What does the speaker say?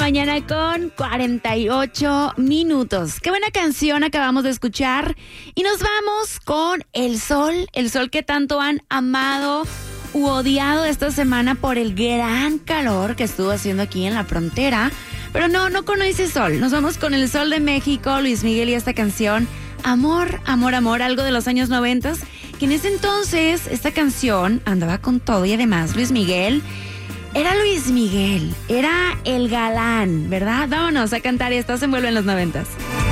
mañana con 48 minutos. Qué buena canción acabamos de escuchar. Y nos vamos con el sol que tanto han amado u odiado esta semana por el gran calor que estuvo haciendo aquí en la frontera. Pero no con ese sol. Nos vamos con el sol de México, Luis Miguel y esta canción, Amor, Amor, Amor, algo de los años 90, que en ese entonces esta canción andaba con todo y además Luis Miguel era el galán, ¿verdad? Vámonos a cantar y esto se envuelve en los 90.